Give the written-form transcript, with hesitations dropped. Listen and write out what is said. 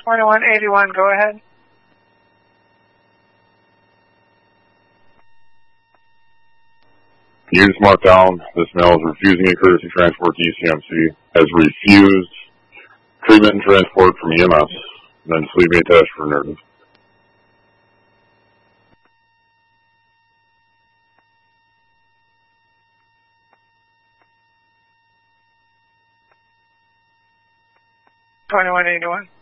2181, go ahead. You just mark down this male is refusing a courtesy transport to ECMC, has refused treatment and transport from EMS, and then just leave me attached for narrative. $21.81.